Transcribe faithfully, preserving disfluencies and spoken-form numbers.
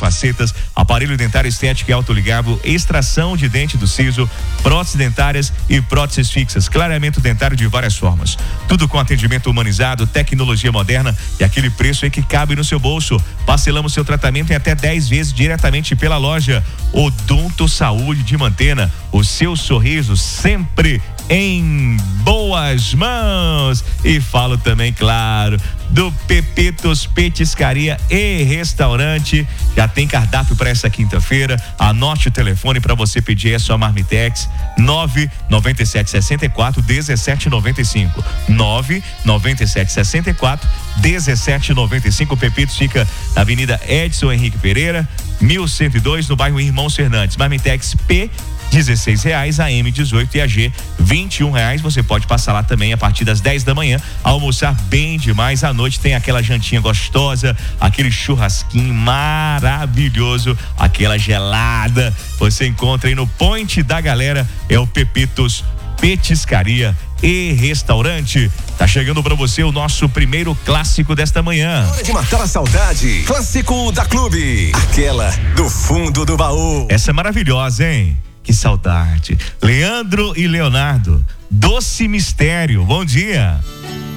facetas, aparelho dentário estético e autoligável, extração de dente do siso, próteses dentárias e próteses fixas, clareamento dentário de várias formas. Tudo com atendimento humanizado, tecnologia moderna e aquele preço aí que cabe no seu bolso. Parcelamos seu tratamento em até dez vezes diretamente pela loja. Odonto Saúde de Mantena, o seu sorriso sempre em boas mãos. E falo também, claro, do Pepitos Petiscaria e Restaurante. Já tem cardápio para essa quinta-feira. Anote o telefone para você pedir a sua marmitex: nove nove sete seis quatro um sete nove cinco. nove nove sete seis quatro um sete nove cinco. Pepitos fica na Avenida Edson Henrique Pereira, mil cento e dois, no bairro Irmãos Fernandes. Marmitex P dezesseis reais, a M dezoito e a G vinte e um reais. Você pode passar lá também a partir das dez da manhã, almoçar bem demais. À noite tem aquela jantinha gostosa, aquele churrasquinho maravilhoso, aquela gelada. Você encontra aí no Point da Galera, é o Pepitos Petiscaria e Restaurante. Tá chegando pra você o nosso primeiro clássico desta manhã. Hora de matar a saudade. Clássico da Clube. Aquela do fundo do baú. Essa é maravilhosa, hein? Que saudade. Leandro e Leonardo, Doce Mistério. Bom dia.